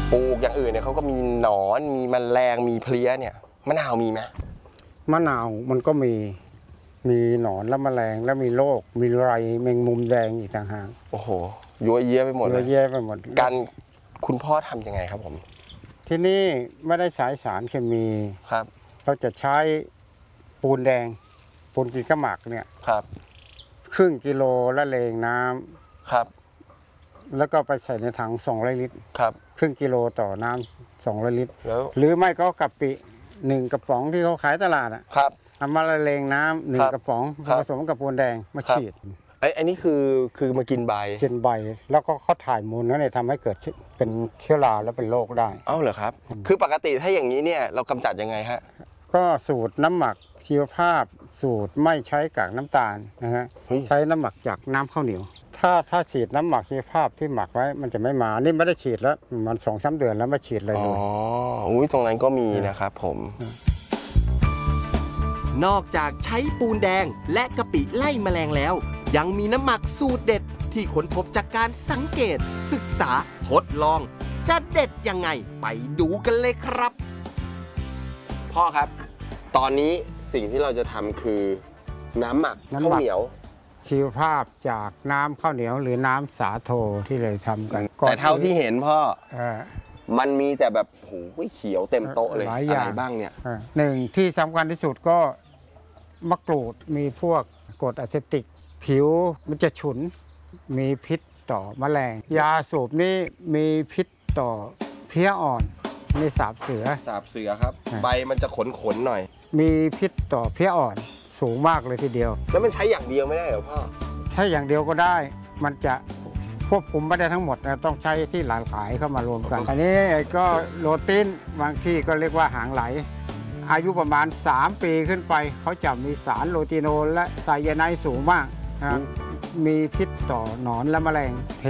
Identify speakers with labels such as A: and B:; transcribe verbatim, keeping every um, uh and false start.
A: ปลูกอย่างอื่นเนี่ยเขาก็มีหนอนมีแมลงมีเพลี้ยเนี่ยมะนาวมีไหม
B: มะนาวมันก็มีมีหนอนและแมลงแล้วมีโรคมีไรแมงมุมแดงอีกต่างหาก
A: โอ้โหยั่วเยี่ยไปหมดเลย
B: เยอะแยะไปหมด
A: การคุณพ่อทำยังไงครับผม
B: ที่นี่ไม่ได้ใช้สารเคมี
A: ครับ
B: เราจะใช้ปูนแดงปูนกีกระหมักเนี่ย
A: ครับ
B: ครึ่งกิโลละเลงน้ำ
A: ครับ
B: แล้วก็ไปใส่ในถังสองร้อยลิตร
A: ครับ
B: ครึ่งกิโลต่อน้ำสองร้อยลิตร
A: แล้ว
B: หรือไม่ก็กะปิหนึ่งกระป๋องที่เขาขายตลาดอ่ะ
A: ครับ
B: เอามาละเลงน้ำหนึ่งกระป๋องผสมกับปูนแดงมาฉีด
A: ไอ้ไอ้นี่คือคือมากินใบ
B: กินใบแล้วก็เขาถ่ายมูลนั่นเลยทำให้เกิดเป็นเชื้อราแล้วเป็นโรคได้
A: เอ้าเหรอครับคือปกติถ้าอย่างนี้เนี่ยเรากำจัดยังไงฮะ
B: ก็สูตรน้ำหมักชีวภาพสูตรไม่ใช้กากน้ำตาลนะฮะใช้น้ำหมักจากน้ำข้าวเหนียวถ้าถ้าฉีดน้ำหมักชีวภาพที่หมักไว้มันจะไม่มานี่ไม่ได้ฉีดแล้วมันสองสามเดือนแล้วมาฉีดเลย
A: อ๋ออุ้ยตรงนั้นก็มีนะครับผม
C: นอกจากใช้ปูนแดงและกะปิไล่แมลงแล้วยังมีน้ำหมักสูตรเด็ดที่ค้นพบจากการสังเกตศึกษาทดลองจะเด็ดยังไงไปดูกันเลยครับ
A: พ่อครับตอนนี้สิ่งที่เราจะทำคือน้ำหมักข้าวเหนียว
B: ชีวภาพจากน้ำข้าวเหนียวหรือน้ำสาโทที่เลยทำกัน
A: แต่เท่าที่เห็นพ่อมันมีแต่แบบโอ้โหเขียวเต็มโต๊ะเลยอะไรบ้างเนี่ย
B: หนึ่งที่สำคัญที่สุดก็มะกรูดมีพวกกรดอะเซติกผิวมันจะฉุนมีพิษต่อแมลงยาสูบนี่มีพิษต่อเพี้ยอ่อนมีสาบเสือ
A: สาบเสือครับใบมันจะขนขนหน่อย
B: มีพิษต่อเพี้ยอ่อนสูงมากเลยทีเดียว
A: แล้วมันใช้อย่างเดียวไม่ได้เหรอพ่อ
B: ใช้อย่างเดียวก็ได้มันจะควบคุมไม่ได้ทั้งหมดนะต้องใช้ที่หลากหลายเข้ามารวมกันอันนี้ก็โรตินบางที่ก็เรียกว่าหางไหลอายุประมาณสามปีขึ้นไปเขาจะมีสารโรติโนนและไซยาไนด์สูงมากนะมีพิษต่อหนอนและแมลง